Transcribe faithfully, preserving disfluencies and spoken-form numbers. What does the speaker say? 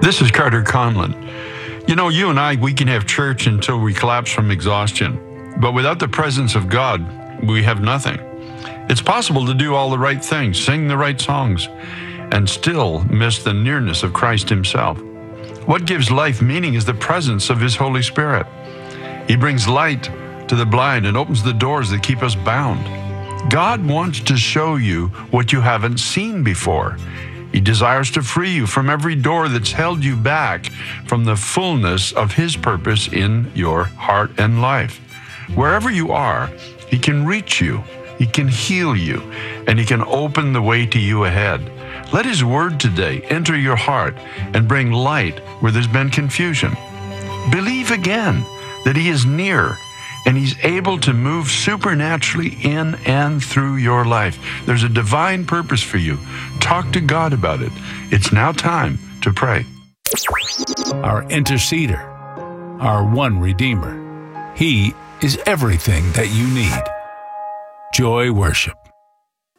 This is Carter Conlon. You know, you and I, we can have church until we collapse from exhaustion. But without the presence of God, we have nothing. It's possible to do all the right things, sing the right songs, and still miss the nearness of Christ himself. What gives life meaning is the presence of his Holy Spirit. He brings light to the blind and opens the doors that keep us bound. God wants to show you what you haven't seen before. He desires to free you from every door that's held you back from the fullness of his purpose in your heart and life. Wherever you are, he can reach you, he can heal you, and he can open the way to you ahead. Let his word today enter your heart and bring light where there's been confusion. Believe again that he is near and he's able to move supernaturally in and through your life. There's a divine purpose for you. Talk to God about it. It's now time to pray. Our interceder, our one Redeemer. He is everything that you need. Joy Worship.